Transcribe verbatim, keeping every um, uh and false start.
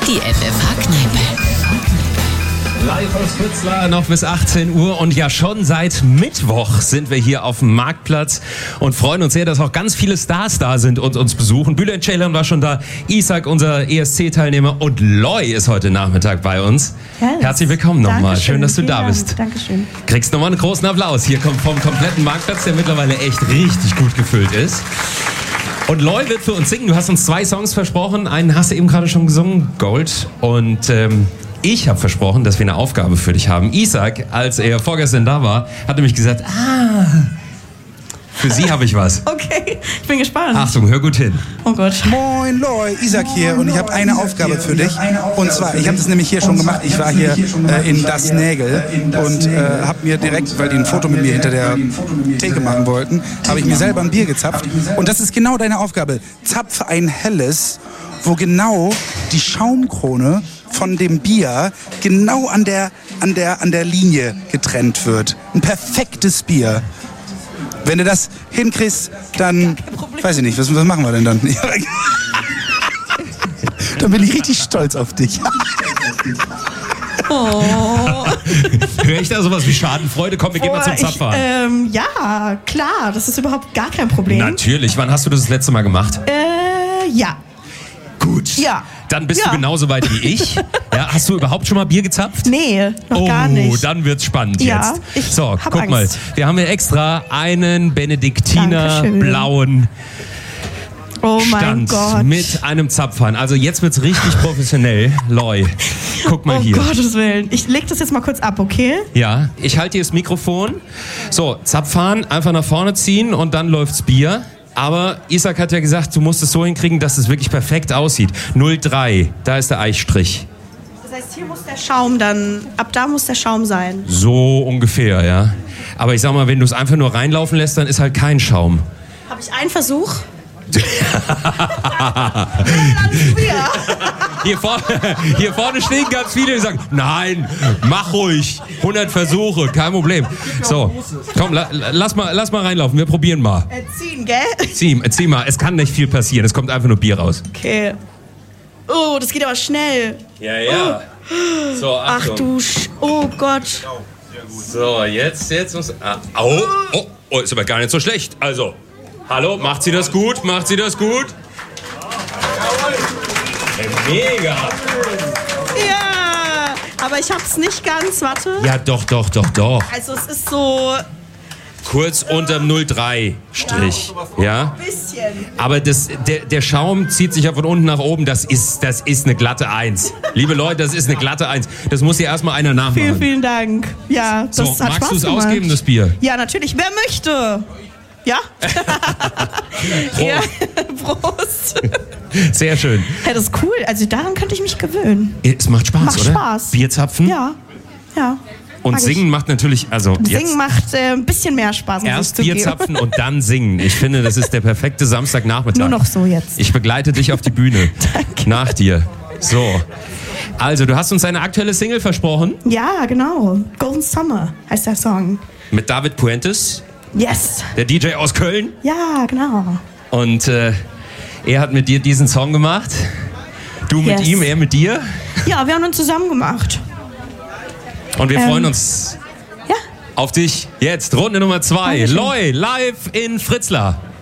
Die F F H-Kneipe. Live aus Fritzlar, noch bis achtzehn Uhr und ja schon seit Mittwoch sind wir hier auf dem Marktplatz und freuen uns sehr, dass auch ganz viele Stars da sind und uns besuchen. Bülent Ceylan war schon da, Isaac, unser E S C-Teilnehmer, und Loy ist heute Nachmittag bei uns. Yes. Herzlich willkommen nochmal, schön, dass du Vielen da Dank. bist. Dankeschön. Kriegst nochmal einen großen Applaus. Hier kommt vom kompletten Marktplatz, der mittlerweile echt richtig gut gefüllt ist. Und Loy wird für uns singen. Du hast uns zwei Songs versprochen. Einen hast du eben gerade schon gesungen, Gold. Und ähm, ich habe versprochen, dass wir eine Aufgabe für dich haben. Isaac, als er vorgestern da war, hat nämlich gesagt, ah, für sie habe ich was. Okay, ich bin gespannt. Achtung, hör gut hin. Oh Gott. Moin Loy, Isaac hier, und ich habe eine Aufgabe für dich. Und zwar, ich habe das nämlich hier schon gemacht. Ich war hier äh, in Das Nägel und äh, habe mir direkt, weil die ein Foto mit mir hinter der Theke machen wollten, habe ich mir selber ein Bier gezapft. Und das ist genau deine Aufgabe. Zapf ein helles, wo genau die Schaumkrone von dem Bier genau an der, an der, an der Linie getrennt wird. Ein perfektes Bier. Wenn du das hinkriegst, dann, weiß ich nicht, was, was machen wir denn dann? Dann bin ich richtig stolz auf dich. Oh. Hör ich da sowas wie Schadenfreude? Komm, wir gehen mal zum Ich, Zapfhahn. ähm, ja, klar, das ist überhaupt gar kein Problem. Natürlich. Wann hast du das das letzte Mal gemacht? Äh, ja. Gut. Ja. Dann bist Ja. du genauso weit wie ich. Ja, hast du überhaupt schon mal Bier gezapft? Nee, noch oh, gar nicht. dann wird's spannend Ja, jetzt. ich So, hab guck Angst. mal. Wir haben hier extra einen Benediktiner Dankeschön. blauen Oh mein Stand Gott. mit einem Zapfhahn. Also jetzt wird's richtig professionell. Loy, guck mal oh hier. Gottes Willen. Ich leg das jetzt mal kurz ab, okay? Ja, ich halte hier das Mikrofon. So, Zapfhahn einfach nach vorne ziehen und dann läuft's Bier. Aber Isaac hat ja gesagt, du musst es so hinkriegen, dass es wirklich perfekt aussieht. null drei, da ist der Eichstrich. Das heißt, hier muss der Schaum dann, ab da muss der Schaum sein. So ungefähr, ja. Aber ich sag mal, wenn du es einfach nur reinlaufen lässt, dann ist halt kein Schaum. Habe ich einen Versuch? Hier, vor, hier vorne stehen ganz viele, die sagen, nein, mach ruhig. hundert Versuche, kein Problem. So, komm, la, lass, mal, lass mal reinlaufen, wir probieren mal. Äh, ziehen, gell? Zieh, zieh mal, es kann nicht viel passieren, es kommt einfach nur Bier raus. Okay. Oh, das geht aber schnell. Ja, ja. So, Ach du Sch... Oh Gott. So, jetzt, jetzt muss... Ah, oh, oh, oh, ist aber gar nicht so schlecht. Also, hallo, macht sie das gut? Macht sie das gut? Mega! Ja, aber ich hab's nicht ganz, warte. Ja, doch, doch, doch, doch. Also es ist so Kurz unterm null drei Strich, ja? ein bisschen. Aber das, der, der Schaum zieht sich ja von unten nach oben. Das ist, das ist eine glatte Eins. Liebe Leute, das ist eine glatte Eins. Das muss dir erstmal einer nachmachen. Vielen, vielen Dank. Ja, das so, hat magst Spaß du es gemacht. ausgeben, das Bier? Ja, natürlich. Wer möchte? Ja? Ja. Prost. Sehr schön. Ja, das ist cool. Also daran könnte ich mich gewöhnen. Es macht Spaß, Macht oder? Spaß. Bierzapfen. Ja, ja. Und mag singen ich. macht natürlich, also Singen jetzt macht äh, ein bisschen mehr Spaß. muss erst ich zugeben. Bierzapfen und dann singen. Ich finde, das ist der perfekte Samstagnachmittag. Nur noch so jetzt. Ich begleite dich auf die Bühne. Danke. Nach dir. So. Also, du hast uns eine aktuelle Single versprochen. Ja, genau. Golden Summer heißt der Song. Mit David Puentes, Yes. der D J aus Köln. Ja, genau. Und äh, er hat mit dir diesen Song gemacht. Du mit Yes. ihm, er mit dir. Ja, wir haben uns zusammen gemacht. Und wir Ähm. freuen uns Ja. auf dich. Jetzt Runde Nummer zwei. Dankeschön. Loy, live in Fritzlar.